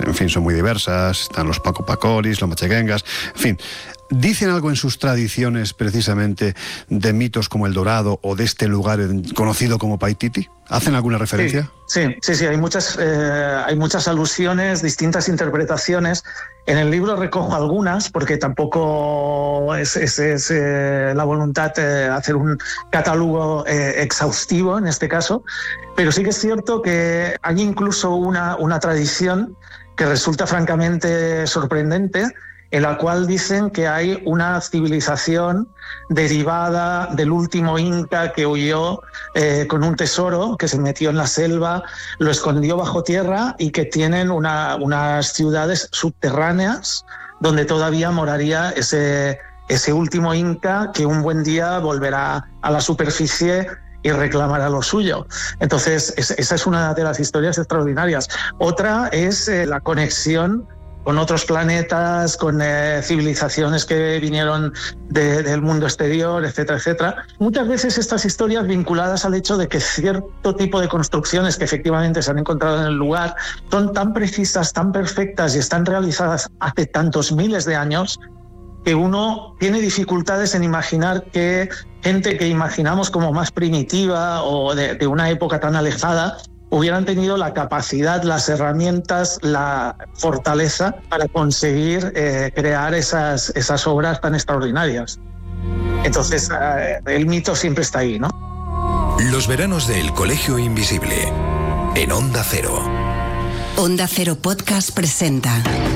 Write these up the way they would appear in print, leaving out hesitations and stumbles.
en fin, son muy diversas, están los pacopacoris, los machequengas, en fin. ¿Dicen algo en sus tradiciones precisamente de mitos como el Dorado o de este lugar conocido como Paititi? ¿Hacen alguna referencia? Sí, hay muchas alusiones, distintas interpretaciones. En el libro recojo algunas, porque tampoco es la voluntad hacer un catálogo exhaustivo en este caso, pero sí que es cierto que hay incluso una tradición que resulta francamente sorprendente, en la cual dicen que hay una civilización derivada del último inca que huyó con un tesoro, que se metió en la selva, lo escondió bajo tierra y que tienen unas ciudades subterráneas donde todavía moraría ese último inca que un buen día volverá a la superficie y reclamará lo suyo. Entonces, esa es una de las historias extraordinarias. Otra es la conexión con otros planetas, con civilizaciones que vinieron del mundo exterior, etcétera, etcétera. Muchas veces estas historias vinculadas al hecho de que cierto tipo de construcciones que efectivamente se han encontrado en el lugar son tan precisas, tan perfectas y están realizadas hace tantos miles de años que uno tiene dificultades en imaginar que gente que imaginamos como más primitiva o de una época tan alejada hubieran tenido la capacidad, las herramientas, la fortaleza para conseguir crear esas obras tan extraordinarias. Entonces, el mito siempre está ahí, ¿no? Los veranos del Colegio Invisible, en Onda Cero. Onda Cero Podcast presenta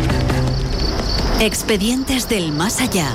Expedientes del Más Allá.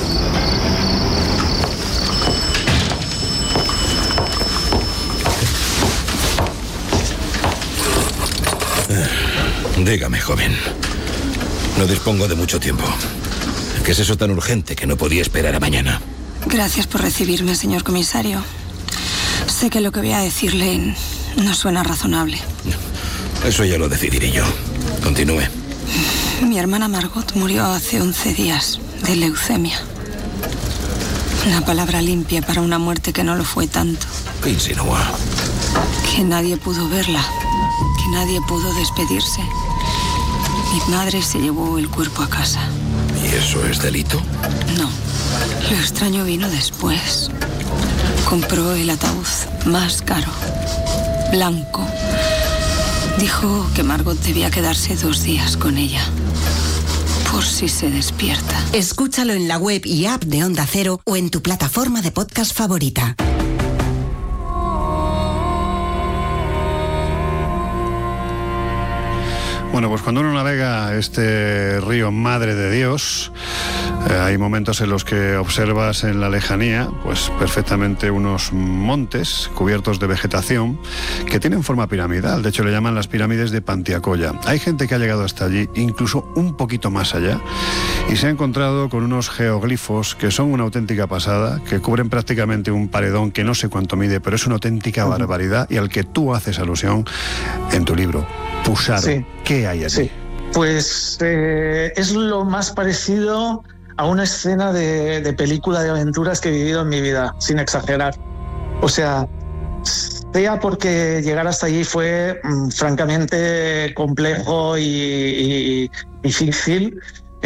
Dígame, joven. No dispongo de mucho tiempo. ¿Qué es eso tan urgente que no podía esperar a mañana? Gracias por recibirme, señor comisario. Sé que lo que voy a decirle no suena razonable. Eso ya lo decidiré yo. Continúe. Mi hermana Margot murió hace 11 días de leucemia. Una palabra limpia para una muerte que no lo fue tanto. ¿Qué insinúa? Que nadie pudo verla, que nadie pudo despedirse. Mi madre se llevó el cuerpo a casa. ¿Y eso es delito? No. Lo extraño vino después. Compró el ataúd más caro, blanco. Dijo que Margot debía quedarse 2 días con ella, por si se despierta. Escúchalo en la web y app de Onda Cero o en tu plataforma de podcast favorita. Bueno, pues cuando uno navega este río Madre de Dios, hay momentos en los que observas en la lejanía, pues perfectamente unos montes cubiertos de vegetación que tienen forma piramidal. De hecho, le llaman las pirámides de Pantiacoya. Hay gente que ha llegado hasta allí, incluso un poquito más allá, y se ha encontrado con unos geoglifos que son una auténtica pasada, que cubren prácticamente un paredón que no sé cuánto mide, pero es una auténtica barbaridad y al que tú haces alusión en tu libro. Pusaro. Sí. ¿Qué hay allí? Sí. Pues es lo más parecido a una escena de película de aventuras que he vivido en mi vida, sin exagerar. O sea, sea porque llegar hasta allí fue francamente complejo y difícil,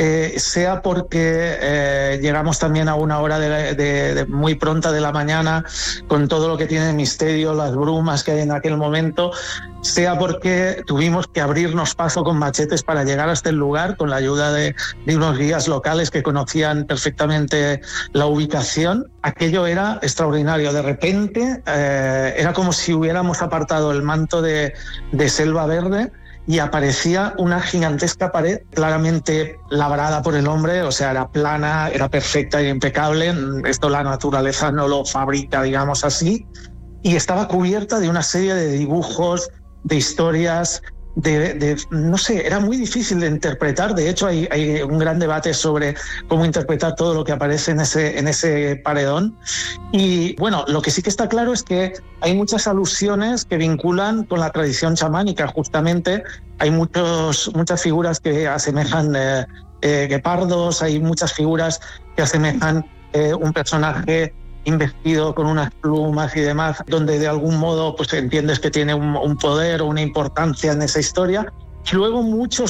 sea porque llegamos también a una hora de muy pronta de la mañana, con todo lo que tiene de misterio, las brumas que hay en aquel momento, sea porque tuvimos que abrirnos paso con machetes para llegar hasta el lugar, con la ayuda de unos guías locales que conocían perfectamente la ubicación. Aquello era extraordinario. De repente era como si hubiéramos apartado el manto de selva verde y aparecía una gigantesca pared claramente labrada por el hombre, o sea, era plana, era perfecta y impecable. Esto la naturaleza no lo fabrica, digamos así, y estaba cubierta de una serie de dibujos, de historias, no sé, era muy difícil de interpretar. De hecho, hay un gran debate sobre cómo interpretar todo lo que aparece en ese paredón. Y bueno, lo que sí que está claro es que hay muchas alusiones que vinculan con la tradición chamánica. Justamente hay muchas figuras que asemejan guepardos, hay muchas figuras que asemejan un personaje investido con unas plumas y demás, donde de algún modo pues entiendes que tiene un poder o una importancia en esa historia. Y luego muchos